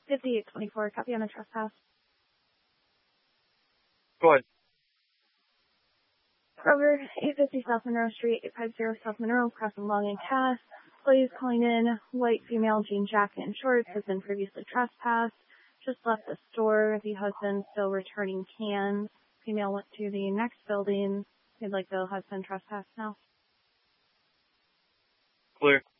5824, copy on a trespass. Go ahead. Kroger, 850 South Monroe Street, 850 South Monroe, crossing Long and Cass. Please calling in, white female, jean jacket and shorts, has been previously trespassed. Just left the store. The husband still returning cans. Female went to the next building. Seems like the husband trespassed now. Clear.